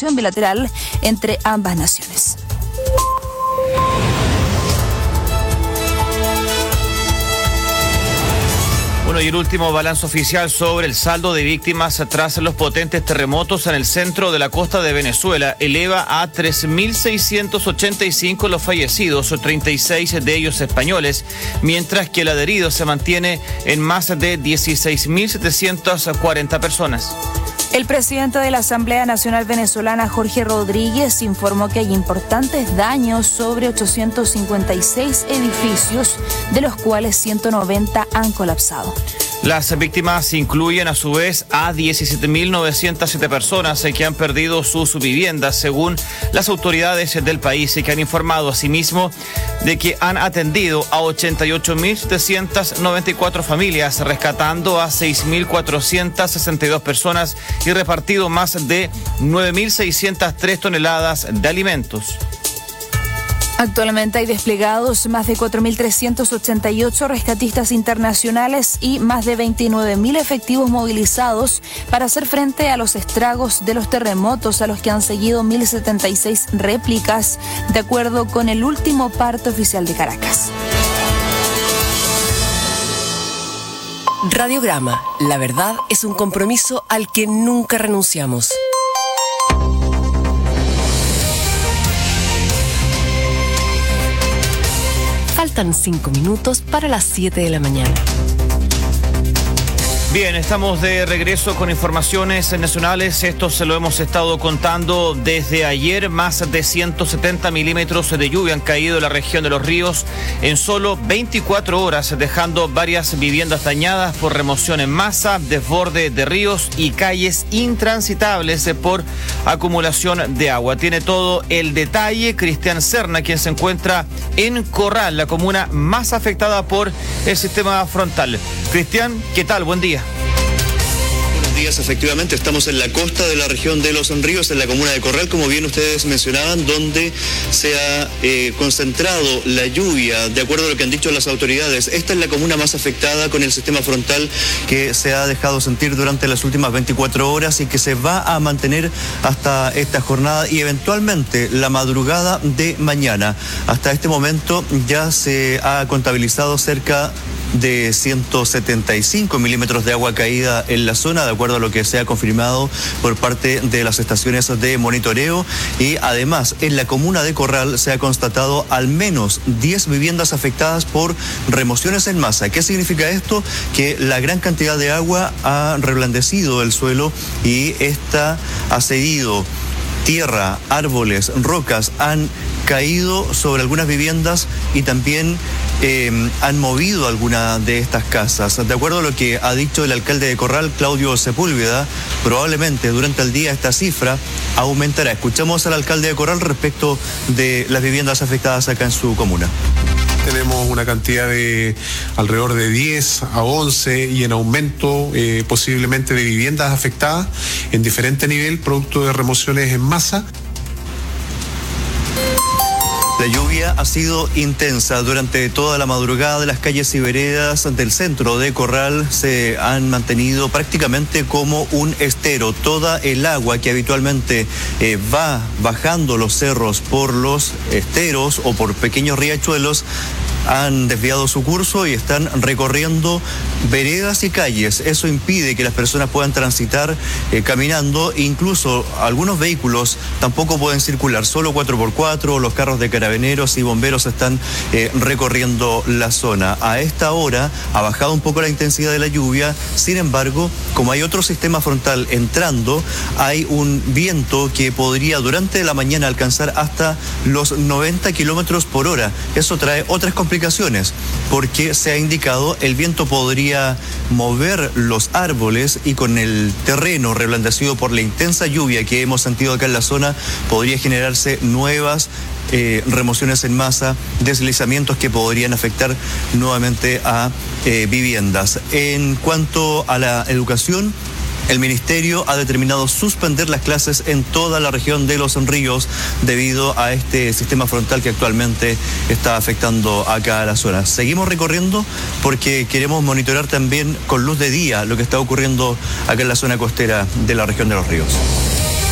cooperación bilateral entre ambas naciones. Bueno, y el último balance oficial sobre el saldo de víctimas tras los potentes terremotos en el centro de la costa de Venezuela eleva a 3.685 los fallecidos, 36 de ellos españoles, mientras que el adherido se mantiene en más de 16.740 personas. El presidente de la Asamblea Nacional Venezolana, Jorge Rodríguez, informó que hay importantes daños sobre 856 edificios, de los cuales 190 han colapsado. Las víctimas incluyen a su vez a 17.907 personas que han perdido sus viviendas, según las autoridades del país, y que han informado asimismo de que han atendido a 88.794 familias, rescatando a 6.462 personas y repartido más de 9.603 toneladas de alimentos. Actualmente hay desplegados más de 4.388 rescatistas internacionales y más de 29.000 efectivos movilizados para hacer frente a los estragos de los terremotos, a los que han seguido 1.076 réplicas, de acuerdo con el último parte oficial de Caracas. Radiograma, la verdad es un compromiso al que nunca renunciamos. Faltan 5 minutos para las 7 de la mañana. Bien, estamos de regreso con informaciones nacionales. Esto se lo hemos estado contando desde ayer. Más de 170 milímetros de lluvia han caído en la región de Los Ríos en solo 24 horas, dejando varias viviendas dañadas por remoción en masa, desborde de ríos y calles intransitables por acumulación de agua. Tiene todo el detalle Cristian Serna, quien se encuentra en Corral, la comuna más afectada por el sistema frontal. Cristian, ¿qué tal? Buen día. Buenos días, efectivamente estamos en la costa de la región de Los Ríos, en la comuna de Corral, como bien ustedes mencionaban, donde se ha concentrado la lluvia, de acuerdo a lo que han dicho las autoridades. Esta es la comuna más afectada con el sistema frontal que se ha dejado sentir durante las últimas 24 horas y que se va a mantener hasta esta jornada y eventualmente la madrugada de mañana. Hasta este momento ya se ha contabilizado cerca de 175 milímetros de agua caída en la zona, de acuerdo a lo que se ha confirmado por parte de las estaciones de monitoreo, y además en la comuna de Corral se ha constatado al menos 10 viviendas afectadas por remociones en masa. ¿Qué significa esto? Que la gran cantidad de agua ha reblandecido el suelo y esta ha cedido. Tierra, árboles, rocas han caído sobre algunas viviendas y también han movido algunas de estas casas. De acuerdo a lo que ha dicho el alcalde de Corral, Claudio Sepúlveda, probablemente durante el día esta cifra aumentará. Escuchamos al alcalde de Corral respecto de las viviendas afectadas acá en su comuna. Tenemos una cantidad de alrededor de 10 a 11 y en aumento posiblemente de viviendas afectadas en diferente nivel, producto de remociones en masa. La lluvia ha sido intensa durante toda la madrugada. Las calles y veredas del centro de Corral se han mantenido prácticamente como un estero. Toda el agua que habitualmente va bajando los cerros por los esteros o por pequeños riachuelos han desviado su curso y están recorriendo veredas y calles. Eso impide que las personas puedan transitar caminando. Incluso algunos vehículos tampoco pueden circular, solo 4x4, los carros de carabineros y bomberos están recorriendo la zona. A esta hora ha bajado un poco la intensidad de la lluvia, sin embargo, como hay otro sistema frontal entrando, hay un viento que podría durante la mañana alcanzar hasta los 90 kilómetros por hora. Eso trae otras complicaciones, porque se ha indicado el viento podría mover los árboles y con el terreno reblandecido por la intensa lluvia que hemos sentido acá en la zona, podría generarse nuevas remociones en masa, deslizamientos que podrían afectar nuevamente a viviendas. En cuanto a la educación, el Ministerio ha determinado suspender las clases en toda la región de Los Ríos debido a este sistema frontal que actualmente está afectando acá a la zona. Seguimos recorriendo porque queremos monitorear también con luz de día lo que está ocurriendo acá en la zona costera de la región de Los Ríos.